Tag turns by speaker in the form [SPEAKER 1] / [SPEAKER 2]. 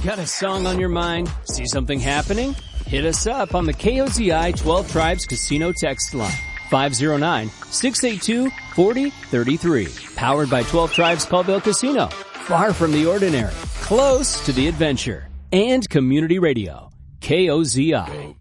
[SPEAKER 1] Got a song on your mind? See something happening? Hit us up on the KOZI 12 Tribes Casino text line. 509-682-4033. Powered by 12 Tribes Colville Casino. Far from the ordinary. Close to the adventure. And community radio. KOZI.